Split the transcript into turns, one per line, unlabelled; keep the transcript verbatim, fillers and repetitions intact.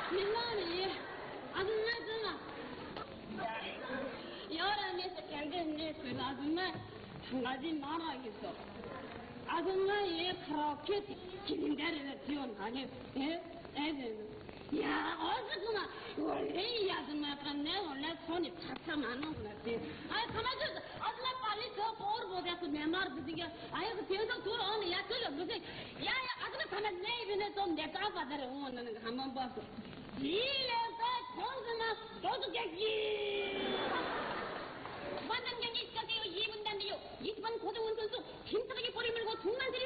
민나니 아줌마 아줌마 여름에서 갱갱내 그 아줌마 한 가지 말하겠어. 아줌마 얘 그렇게 기린다리를 지원하니 예? 애들은 야 어서구나 원래 이 아줌마가 내 원래 손이 탁탁 많은구나. 아이 가만히 있어. 아줌마 빨리 저 보러 보자서 내 말 듣게 아이 그 병석 들어오네. 야 저기 무슨 야야 아줌마 가만히 내 입에 좀 내 까봐다래 오는 거 한번 봤어. 이래서 정승아 도둑겠지. 만장경이 있어요. 이 분 단데요. 이번 고등원 선수 힘차게 꼬리 물고 중간세